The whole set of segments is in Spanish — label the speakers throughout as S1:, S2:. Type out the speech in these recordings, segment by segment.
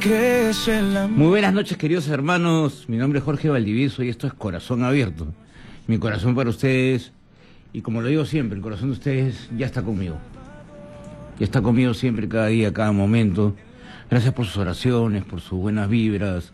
S1: crece el amor.
S2: Muy buenas noches, queridos hermanos. Mi nombre es Jorge Valdivieso y esto es Corazón Abierto. Mi corazón para ustedes, y como lo digo siempre, el corazón de ustedes ya está conmigo. Ya está conmigo siempre, cada día, cada momento. Gracias por sus oraciones, por sus buenas vibras.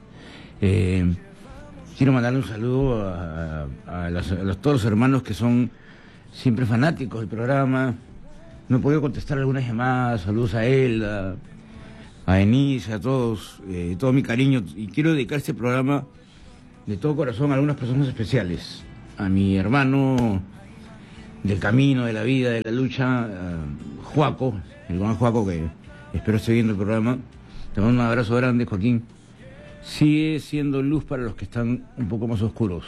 S2: Quiero mandarle un saludo a todos los hermanos que son siempre fanáticos del programa. No he podido contestar algunas llamadas. Saludos a Elda, a Enise, a todos, todo mi cariño. Y quiero dedicar este programa de todo corazón a algunas personas especiales. A mi hermano del camino, de la vida, de la lucha, Joaco, el buen Joaco, que espero esté viendo el programa. Te mando un abrazo grande, Joaquín. Sigue siendo luz para los que están un poco más oscuros.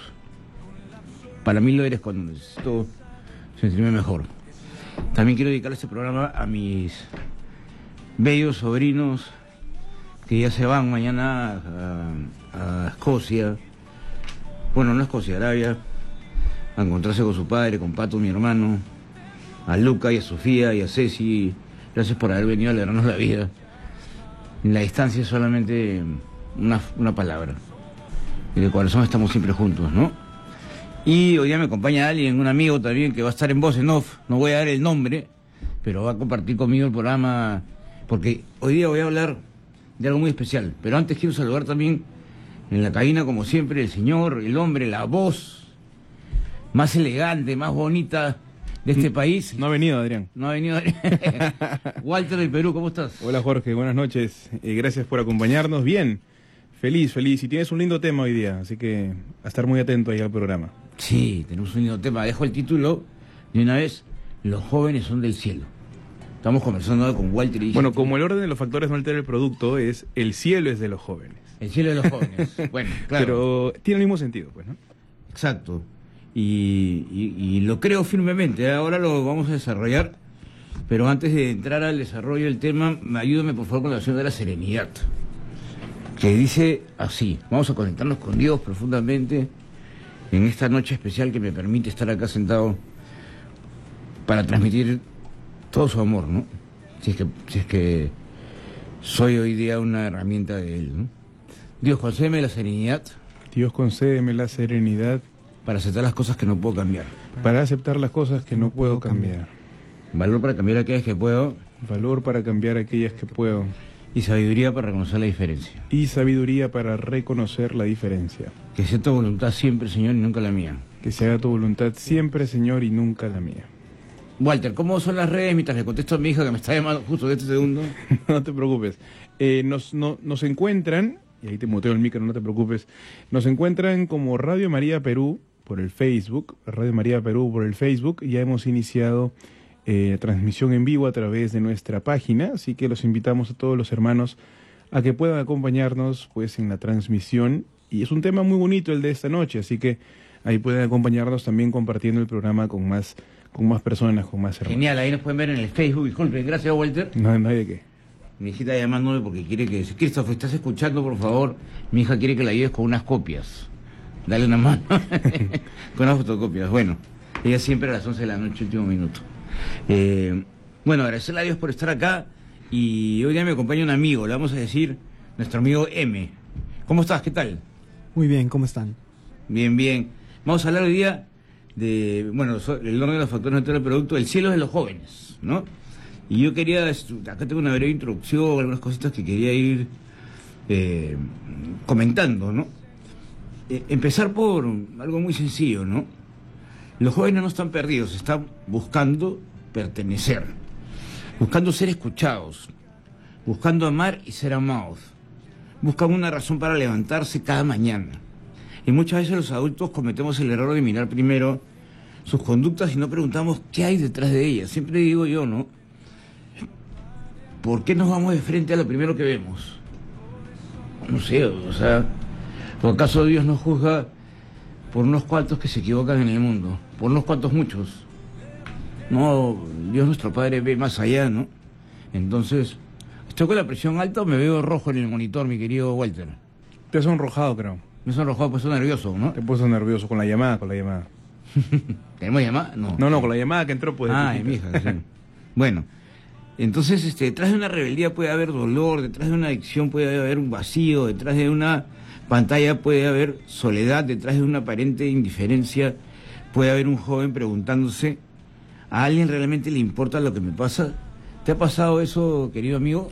S2: Para mí lo eres cuando necesito sentirme mejor. También quiero dedicar este programa a mis bellos sobrinos que ya se van mañana a Escocia. Bueno, no Escocia, Arabia, a encontrarse con su padre, con Pato, mi hermano, a Luca y a Sofía y a Ceci. Gracias por haber venido a alegrarnos la vida. En la distancia es solamente una palabra. Y de corazón estamos siempre juntos, ¿no? Y hoy día me acompaña alguien, un amigo también, que va a estar en Voz en Off. No voy a dar el nombre, pero va a compartir conmigo el programa, porque hoy día voy a hablar de algo muy especial. Pero antes quiero saludar también en la cabina, como siempre, el señor, el hombre, la voz más elegante, más bonita de este país.
S3: No ha venido, Adrián.
S2: No ha venido Adrián. Walter del Perú, ¿cómo estás?
S3: Hola, Jorge, buenas noches. Gracias por acompañarnos. Bien, feliz. Y tienes un lindo tema hoy día, así que a estar muy atento ahí al programa.
S2: Sí, tenemos un lindo tema. Dejo el título de una vez. Los jóvenes son del cielo. Estamos conversando con Walter y...
S3: Bueno, como el orden de los factores no altera el producto, es el cielo es de los jóvenes.
S2: El cielo de los jóvenes. Bueno, claro.
S3: Pero tiene el mismo sentido, pues, ¿no?
S2: Exacto. Y lo creo firmemente. Ahora lo vamos a desarrollar. Pero antes de entrar al desarrollo del tema, ayúdame por favor con la oración de la serenidad. Que dice así. Vamos a conectarnos con Dios profundamente en esta noche especial que me permite estar acá sentado para transmitir todo su amor, ¿no? Si es que soy hoy día una herramienta de Él, ¿no? Dios, concédeme la serenidad.
S3: Dios, concédeme la serenidad.
S2: Para aceptar las cosas que no puedo cambiar.
S3: Para aceptar las cosas que no puedo cambiar.
S2: Valor para cambiar aquellas que puedo.
S3: Valor para cambiar aquellas que puedo.
S2: Y sabiduría para reconocer la diferencia.
S3: Y sabiduría para reconocer la diferencia.
S2: Que sea tu voluntad siempre, Señor, y nunca la mía.
S3: Que se haga tu voluntad siempre, Señor, y nunca la mía.
S2: Walter, ¿cómo son las redes mientras le contesto a mi hija que me está llamando justo de este segundo?
S3: No te preocupes. Nos encuentran, y ahí te muteo el micro, no te preocupes, nos encuentran como Radio María Perú por el Facebook, Radio María Perú por el Facebook. Ya hemos iniciado transmisión en vivo a través de nuestra página, así que los invitamos a todos los hermanos a que puedan acompañarnos pues en la transmisión. Y es un tema muy bonito el de esta noche, así que ahí pueden acompañarnos también compartiendo el programa con más personas, con más hermanos.
S2: Genial, ahí nos pueden ver en el Facebook. Disculpen, gracias, Walter.
S3: No hay de qué.
S2: Mi hijita llamándome porque quiere que... Christopher, ¿estás escuchando, por favor? Mi hija quiere que la lleves con unas copias. Dale una mano. Con unas fotocopias. Bueno, ella siempre a las 11 de la noche, último minuto. Bueno, agradecerle a Dios por estar acá. Y hoy día me acompaña un amigo, le vamos a decir, nuestro amigo M. ¿Cómo estás? ¿Qué tal?
S4: Muy bien, ¿cómo están?
S2: Bien, bien. Vamos a hablar hoy día de, bueno, el orden de los factores del producto, el cielo de los jóvenes, ¿no? Y yo quería, acá tengo una breve introducción, algunas cositas que quería ir comentando, ¿no? Empezar por algo muy sencillo, ¿no? Los jóvenes no están perdidos, están buscando pertenecer, buscando ser escuchados, buscando amar y ser amados, buscan una razón para levantarse cada mañana. Y muchas veces los adultos cometemos el error de mirar primero sus conductas y no preguntamos qué hay detrás de ellas. Siempre digo yo, ¿no? ¿Por qué nos vamos de frente a lo primero que vemos? No sé, o sea, ¿por acaso Dios nos juzga por unos cuantos que se equivocan en el mundo? Por unos cuantos muchos. No, Dios nuestro Padre ve más allá, ¿no? Entonces, ¿estoy con la presión alta o me veo rojo en el monitor, mi querido Walter?
S3: Te has sonrojado, creo.
S2: Me he sonrojado, pues nervioso, ¿no?
S3: Te he puesto nervioso con la llamada.
S2: ¿Tenemos llamada? No.
S3: No, con la llamada que entró, pues.
S2: Ah, mi hija, sí. Bueno, Entonces, detrás de una rebeldía puede haber dolor, detrás de una adicción puede haber un vacío, detrás de una pantalla puede haber soledad, detrás de una aparente indiferencia puede haber un joven preguntándose, ¿a alguien realmente le importa lo que me pasa? ¿Te ha pasado eso, querido amigo?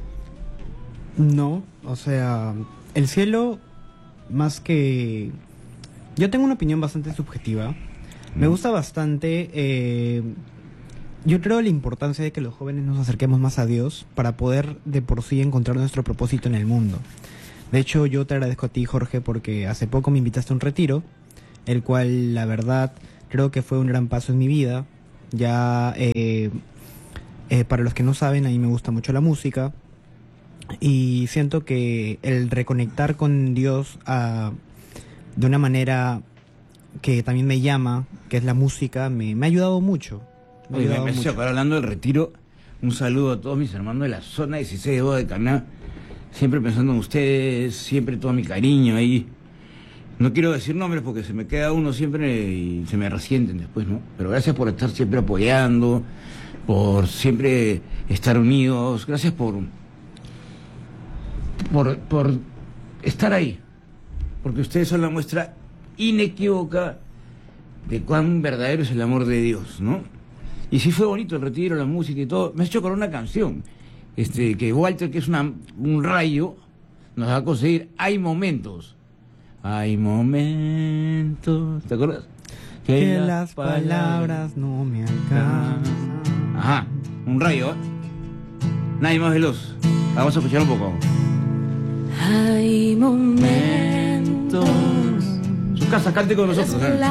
S1: No, o sea, el cielo, más que... Yo tengo una opinión bastante subjetiva. Me gusta bastante... Yo creo la importancia de que los jóvenes nos acerquemos más a Dios para poder de por sí encontrar nuestro propósito en el mundo. De hecho, yo te agradezco a ti, Jorge, porque hace poco me invitaste a un retiro, el cual, la verdad, creo que fue un gran paso en mi vida. Ya, para los que no saben, a mí me gusta mucho la música y siento que el reconectar con Dios de una manera que también me llama, que es la música, me ha ayudado mucho.
S2: Me estoy hablando del retiro. Un saludo a todos mis hermanos de la zona 16 de Bodecaná. Siempre pensando en ustedes, siempre todo mi cariño ahí. No quiero decir nombres porque se me queda uno siempre y se me resienten después, ¿no? Pero gracias por estar siempre apoyando, por siempre estar unidos. Gracias por estar ahí. Porque ustedes son la muestra inequívoca de cuán verdadero es el amor de Dios, ¿no? Y sí fue bonito el retiro, la música y todo. Me has hecho con una canción, que Walter, que es un rayo, nos va a conseguir. Hay momentos, ¿te acuerdas?
S1: Que las palabras no me alcanzan.
S2: Ajá, un rayo, ¿eh? Nadie más veloz. Vamos a escuchar un poco.
S4: Hay momentos.
S2: Su casa, cante con nosotros, ¿eh?